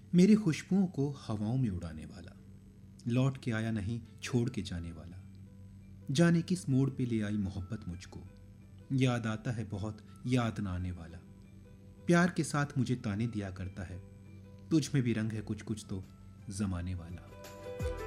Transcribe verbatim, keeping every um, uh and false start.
मेरी खुशबुओं को हवाओं में उड़ाने वाला, लौट के आया नहीं छोड़ के जाने वाला, जाने किस मोड़ पे ले आई मोहब्बत मुझको, याद आता है बहुत याद ना आने वाला, प्यार के साथ मुझे ताने दिया करता है, तुझ में भी रंग है कुछ कुछ तो जमाने वाला।